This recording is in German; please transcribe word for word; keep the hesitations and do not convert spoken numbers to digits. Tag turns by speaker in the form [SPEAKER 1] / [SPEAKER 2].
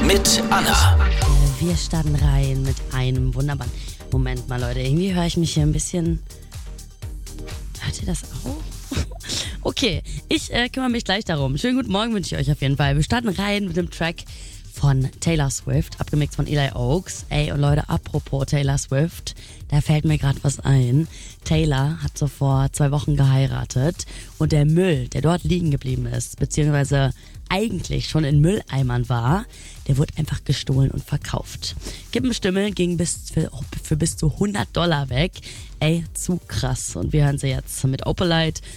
[SPEAKER 1] mit Anna.
[SPEAKER 2] Wir starten rein mit einem wunderbaren... Moment mal, Leute, irgendwie höre ich mich hier ein bisschen... Hört ihr das auch? Okay, ich äh, kümmere mich gleich darum. Schönen guten Morgen wünsche ich euch auf jeden Fall. Wir starten rein mit dem Track von Taylor Swift, abgemixt von Eli Oaks. Ey, und Leute, apropos Taylor Swift, da fällt mir gerade was ein. Taylor hat so vor zwei Wochen geheiratet und der Müll, der dort liegen geblieben ist, beziehungsweise eigentlich schon in Mülleimern war, der wurde einfach gestohlen und verkauft. Kippenstimmel ging bis für, für bis zu hundert Dollar weg. Ey, zu krass. Und wir hören sie jetzt mit Opalite